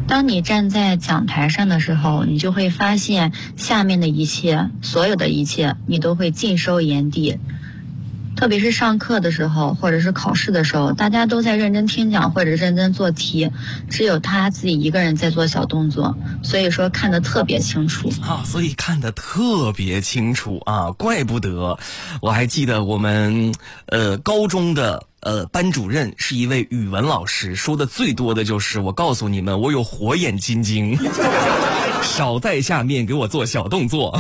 当你站在讲台上的时候，你就会发现下面的一切，所有的一切，你都会尽收眼底。特别是上课的时候，或者是考试的时候，大家都在认真听讲或者认真做题，只有他自己一个人在做小动作，所以说看得特别清楚啊，所以看得特别清楚啊，怪不得。我还记得我们高中的班主任是一位语文老师，说的最多的就是我告诉你们，我有火眼金睛，少在下面给我做小动作。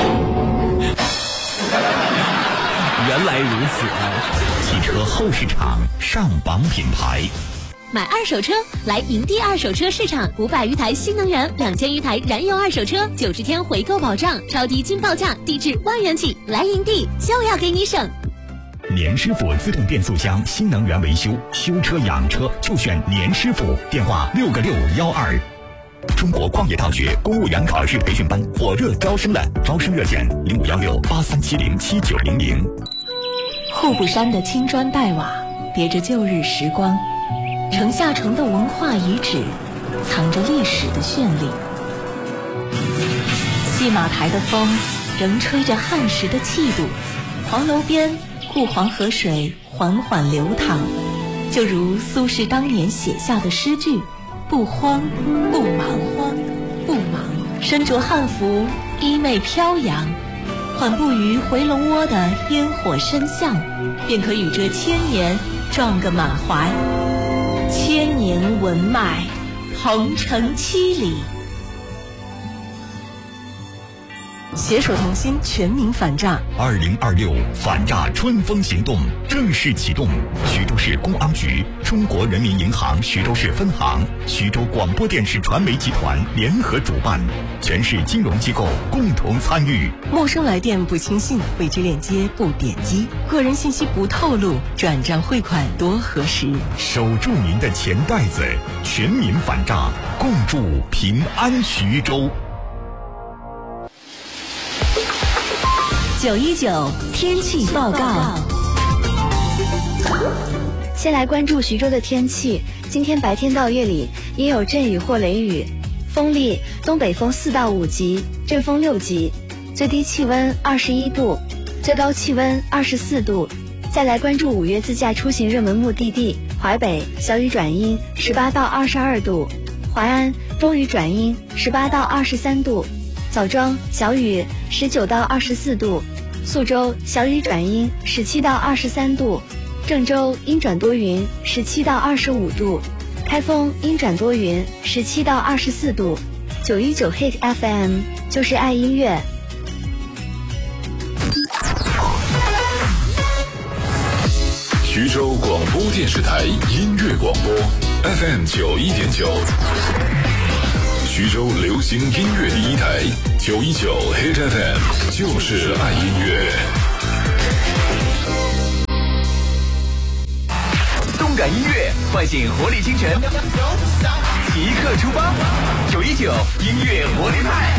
原来如此啊！ 汽车后市场上榜品牌， 买二手车来营地二手车市场，500余台新能源，2000余台燃油二手车，90天回购保障，超低均报价，低至1万元起，来营地就要给你省。 年师傅自动变速箱新能源维修，修车养车就选年师傅，电话6个612。中国矿业大学公务员考试培训班火热招生了，招生热线051683707900。 户部山的青砖黛瓦叠着旧日时光，城下城的文化遗址藏着历史的绚丽。戏马台的风仍吹着汉时的气度，黄楼边故黄河水缓缓流淌，就如苏轼当年写下的诗句：不慌不忙，不忙，身着汉服，衣袂飘扬，缓步于回龙窝的烟火深巷，便可与这千年撞个满怀。千年文脉，鹏程7里。携手同心，全民反诈。 2026反诈春风行动正式启动，徐州市公安局、中国人民银行徐州市分行、徐州广播电视传媒集团联合主办，全市金融机构共同参与。 陌生来电不轻信，未知链接不点击，个人信息不透露，转账汇款多核实。 守住您的钱袋子，全民反诈，共筑平安徐州。 919天气报告。 先来关注徐州的天气，今天白天到夜里阴有阵雨或雷雨，风力东北风4到5级，阵风6级，最低气温21度，最高气温24度。再来关注5月自驾出行热门目的地，淮北小雨转阴18到22度，淮安中雨转阴18到23度，枣庄小雨19到24度，宿州小雨转阴17到23度，郑州阴转多云17到25度，开封阴转多云17到24度。919 Hit FM 就是爱音乐。 徐州广播电视台音乐广播 FM91.9，徐州流行音乐第一台919 Hit FM 就是爱音乐。 动感音乐唤醒活力精神，即刻出发！919音乐活力派。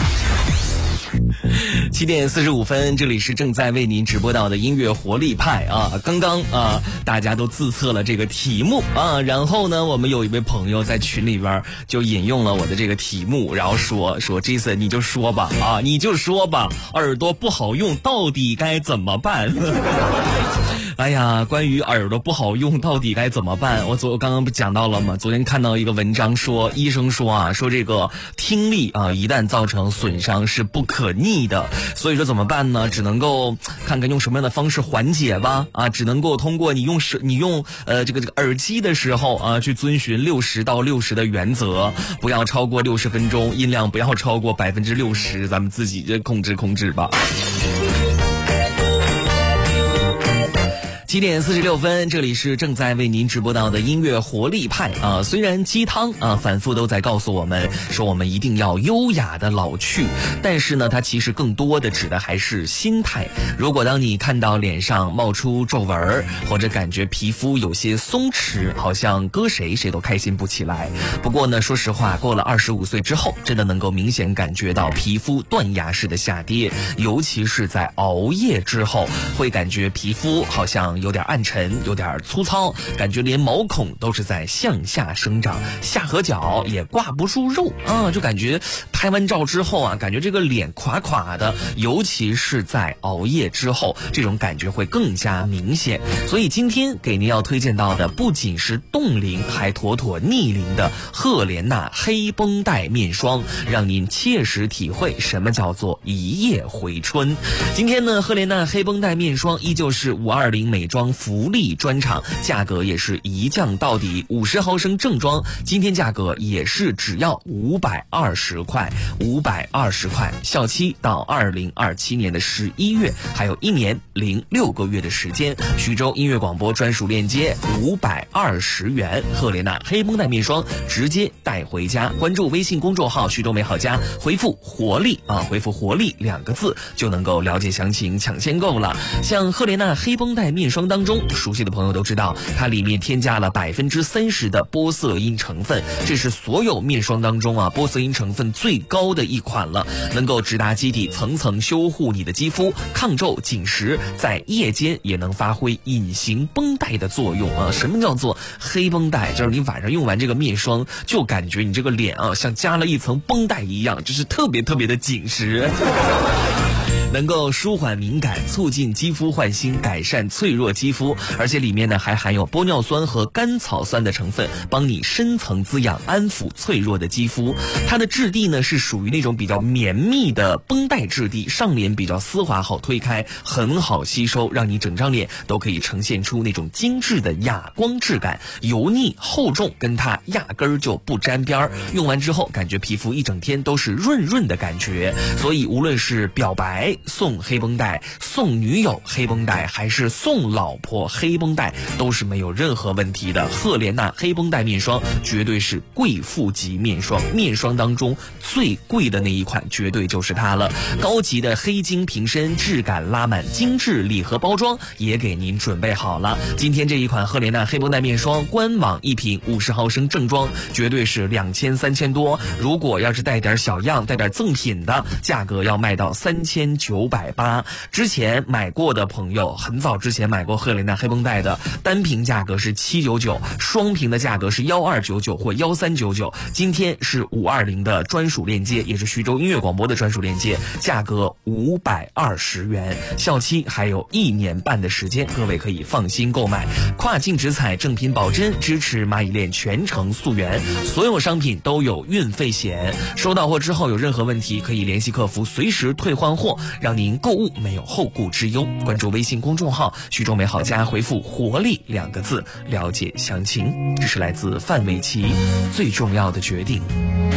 7点45分，这里是正在为您直播到的音乐活力派啊！刚刚大家都自测了这个题目啊，然后呢，我们有一位朋友在群里边就引用了我的这个题目，然后说 Jason 你就说吧啊，你就说吧，耳朵不好用到底该怎么办？哎呀，关于耳朵不好用到底该怎么办，我刚刚不讲到了吗？昨天看到一个文章说，医生说说这个听力一旦造成损伤是不可逆的，所以说怎么办呢？只能够看看用什么样的方式缓解吧只能够通过你用这个耳机的时候去遵循60到60的原则，不要超过60分钟，音量不要超过60%，咱们自己这控制吧。7点46分，这里是正在为您直播到的音乐活力派虽然鸡汤反复都在告诉我们说我们一定要优雅的老去，但是呢，它其实更多的指的还是心态。如果当你看到脸上冒出皱纹，或者感觉皮肤有些松弛，好像搁谁都开心不起来。不过呢，说实话，过了25岁之后，真的能够明显感觉到皮肤断崖式的下跌，尤其是在熬夜之后，会感觉皮肤好像有点暗沉，有点粗糙，感觉连毛孔都是在向下生长，下颌角也挂不住肉啊，就感觉拍完照之后啊，感觉这个脸垮垮的，尤其是在熬夜之后，这种感觉会更加明显。所以今天给您要推荐到的不仅是冻龄，还妥妥逆龄的赫莲娜黑绷带面霜，让您切实体会什么叫做一夜回春。今天呢，赫莲娜黑绷带面霜依旧是520美妆福利专场，价格也是一降到底，50毫升正装今天价格也是只要520块，520块，效期到2027年的11月，还有1年06个月的时间。徐州音乐广播专属链接520元，赫莲娜黑绷带面霜直接带回家。关注微信公众号徐州美好家，回复活力回复活力2个字就能够了解详情，抢先购了。像赫莲娜黑绷带面霜当中，熟悉的朋友都知道，它里面添加了30%的玻色因成分，这是所有面霜当中玻色因成分最高的一款了，能够直达基底，层层修护你的肌肤，抗皱紧实，在夜间也能发挥隐形绷带的作用啊。什么叫做黑绷带？就是你晚上用完这个面霜，就感觉你这个脸像加了一层绷带一样，就是特别特别的紧实。能够舒缓敏感，促进肌肤焕新，改善脆弱肌肤，而且里面呢还含有玻尿酸和甘草酸的成分，帮你深层滋养，安抚脆弱的肌肤。它的质地呢是属于那种比较绵密的绷带质地，上脸比较丝滑，好推开，很好吸收，让你整张脸都可以呈现出那种精致的哑光质感，油腻厚重跟它压根儿就不沾边儿。用完之后感觉皮肤一整天都是润润的感觉，所以无论是表白送黑绷带，送女友黑绷带，还是送老婆黑绷带，都是没有任何问题的。赫莲娜黑绷带面霜绝对是贵妇级面霜，面霜当中最贵的那一款绝对就是它了。高级的黑金瓶身，质感拉满，精致礼盒包装也给您准备好了。今天这一款赫莲娜黑绷带面霜官网一瓶50毫升正装绝对是2000、3000多，如果要是带点小样，带点赠品的，价格要卖到3980。之前买过的朋友，很早之前买过赫莲娜黑绷带的，单瓶价格是799，双瓶的价格是1299或1399，今天是520的专属链接，也是徐州音乐广播的专属链接，价格520元，效期还有1年半的时间，各位可以放心购买。跨境直采，正品保真，支持蚂蚁链全程溯源，所有商品都有运费险，收到货之后有任何问题可以联系客服，随时退换货，让您购物没有后顾之忧。关注微信公众号徐州美好家，回复活力2个字了解详情。这是来自范玮琪最重要的决定。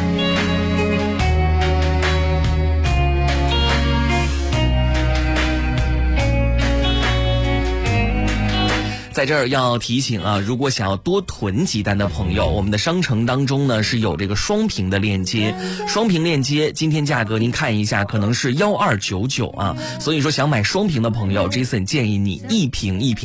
在这儿要提醒如果想要多囤几单的朋友，我们的商城当中呢是有这个双屏的链接，双屏链接今天价格您看一下，可能是1299所以说想买双屏的朋友 Jason 建议你一瓶